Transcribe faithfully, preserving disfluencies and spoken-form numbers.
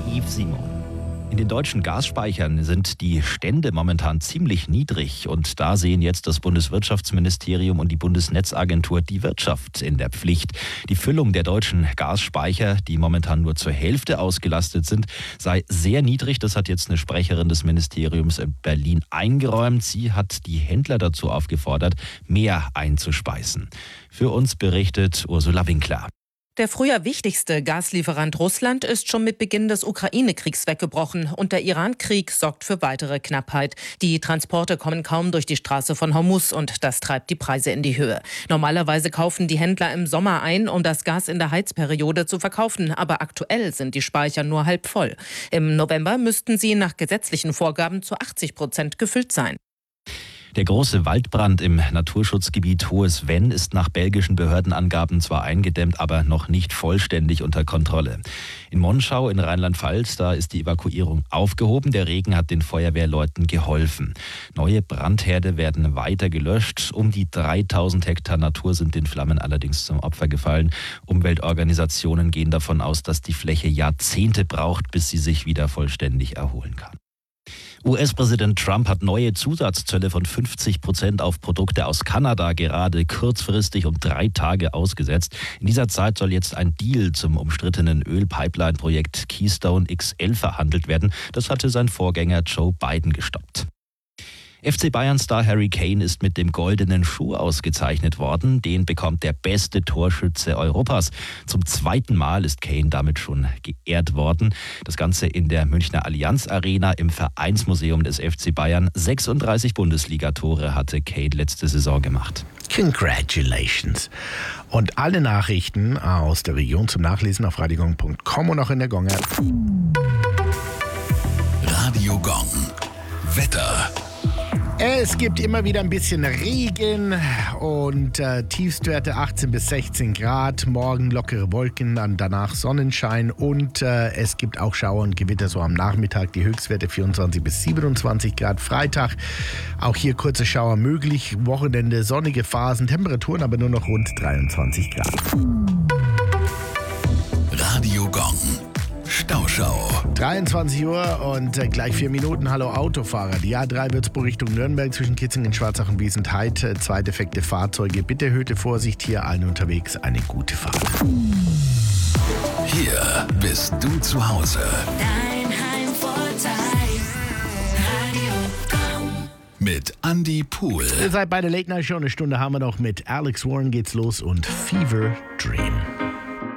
Yves Simon. In den deutschen Gasspeichern sind die Stände momentan ziemlich niedrig und da sehen jetzt das Bundeswirtschaftsministerium und die Bundesnetzagentur die Wirtschaft in der Pflicht. Die Füllung der deutschen Gasspeicher, die momentan nur zur Hälfte ausgelastet sind, sei sehr niedrig. Das hat jetzt eine Sprecherin des Ministeriums in Berlin eingeräumt. Sie hat die Händler dazu aufgefordert, mehr einzuspeisen. Für uns berichtet Ursula Winkler. Der früher wichtigste Gaslieferant Russland ist schon mit Beginn des Ukraine-Kriegs weggebrochen und der Iran-Krieg sorgt für weitere Knappheit. Die Transporte kommen kaum durch die Straße von Hormuz und das treibt die Preise in die Höhe. Normalerweise kaufen die Händler im Sommer ein, um das Gas in der Heizperiode zu verkaufen, aber aktuell sind die Speicher nur halb voll. Im November müssten sie nach gesetzlichen Vorgaben zu achtzig Prozent gefüllt sein. Der große Waldbrand im Naturschutzgebiet Hohes Venn ist nach belgischen Behördenangaben zwar eingedämmt, aber noch nicht vollständig unter Kontrolle. In Monschau in Rheinland-Pfalz, da ist die Evakuierung aufgehoben. Der Regen hat den Feuerwehrleuten geholfen. Neue Brandherde werden weiter gelöscht. Um die dreitausend Hektar Natur sind den Flammen allerdings zum Opfer gefallen. Umweltorganisationen gehen davon aus, dass die Fläche Jahrzehnte braucht, bis sie sich wieder vollständig erholen kann. U S-Präsident Trump hat neue Zusatzzölle von fünfzig Prozent auf Produkte aus Kanada gerade kurzfristig um drei Tage ausgesetzt. In dieser Zeit soll jetzt ein Deal zum umstrittenen Ölpipeline-Projekt Keystone X L verhandelt werden. Das hatte sein Vorgänger Joe Biden gestoppt. F C Bayern-Star Harry Kane ist mit dem Goldenen Schuh ausgezeichnet worden. Den bekommt der beste Torschütze Europas. Zum zweiten Mal ist Kane damit schon geehrt worden. Das Ganze in der Münchner Allianz Arena im Vereinsmuseum des F C Bayern. sechsunddreißig Bundesligatore hatte Kane letzte Saison gemacht. Congratulations. Und alle Nachrichten aus der Region zum Nachlesen auf radiogong punkt com und auch in der Gong-App. Radio Gong. Wetter. Es gibt immer wieder ein bisschen Regen und äh, Tiefstwerte achtzehn bis sechzehn Grad. Morgen lockere Wolken, dann danach Sonnenschein und äh, es gibt auch Schauer und Gewitter so am Nachmittag. Die Höchstwerte vierundzwanzig bis siebenundzwanzig Grad. Freitag auch hier kurze Schauer möglich. Wochenende sonnige Phasen, Temperaturen aber nur noch rund dreiundzwanzig Grad. Radio Gong. Stauschau. dreiundzwanzig Uhr und äh, gleich vier Minuten. Hallo Autofahrer. Die A drei Würzburg Richtung Nürnberg zwischen Kitzingen, Schwarzach und Wiesenthal. Äh, zwei defekte Fahrzeuge. Bitte erhöhte Vorsicht. Hier allen unterwegs eine gute Fahrt. Hier bist du zu Hause. Dein Heimvorteil. Radio Gong. Mit Andy Pool. Ihr seid bei der Late Night Show. Eine Stunde haben wir noch. Mit Alex Warren geht's los und Fever Dream.